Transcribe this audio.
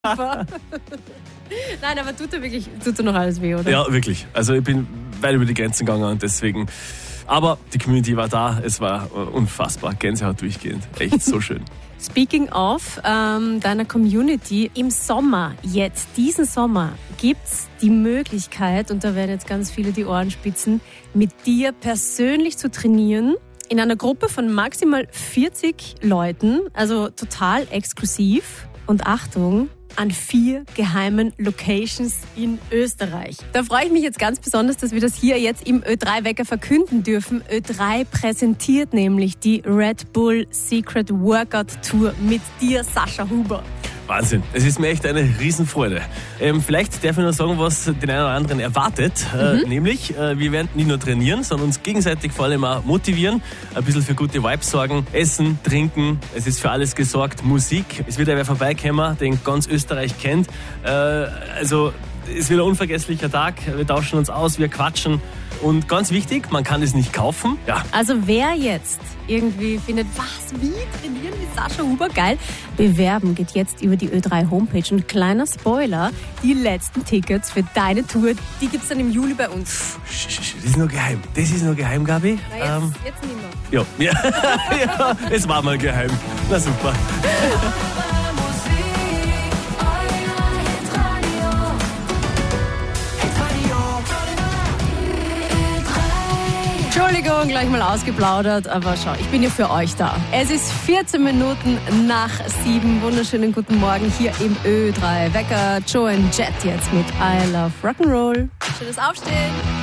Nein, aber tut dir noch alles weh, oder? Ja, wirklich. Also ich bin weit über die Grenzen gegangen und deswegen. Aber die Community war da, es war unfassbar. Gänsehaut durchgehend. Echt so schön. Speaking of deiner Community, im Sommer, diesen Sommer, gibt's die Möglichkeit, und da werden jetzt ganz viele die Ohren spitzen, mit dir persönlich zu trainieren. In einer Gruppe von maximal 40 Leuten, also total exklusiv. Und Achtung, an 4 geheimen Locations in Österreich. Da freue ich mich jetzt ganz besonders, dass wir das hier jetzt im Ö3-Wecker verkünden dürfen. Ö3 präsentiert nämlich die Red Bull Secret Workout Tour mit dir, Sascha Huber. Wahnsinn, es ist mir echt eine Riesenfreude. Vielleicht darf ich nur sagen, was den einen oder anderen erwartet. Nämlich, wir werden nicht nur trainieren, sondern uns gegenseitig vor allem auch motivieren, ein bisschen für gute Vibes sorgen, essen, trinken, es ist für alles gesorgt, Musik. Es wird ja wer vorbeikommen, den ganz Österreich kennt. Also es wird ein unvergesslicher Tag, wir tauschen uns aus, wir quatschen. Und ganz wichtig, man kann es nicht kaufen. Ja. Also wer jetzt irgendwie findet, was, wie trainieren mit Sascha Huber, geil, bewerben geht jetzt über die Ö3 Homepage. Und kleiner Spoiler, die letzten Tickets für deine Tour, die gibt's dann im Juli bei uns. Das ist nur geheim. Das ist nur geheim, Gabi. Na jetzt nicht mehr. Ja. Ja, es war mal geheim. Na super. Entschuldigung, gleich mal ausgeplaudert, aber schau, ich bin ja für euch da. Es ist 14 Minuten nach 7. Wunderschönen guten Morgen hier im Ö3 Wecker. Joe and Jet jetzt mit I Love Rock'n'Roll. Schönes Aufstehen.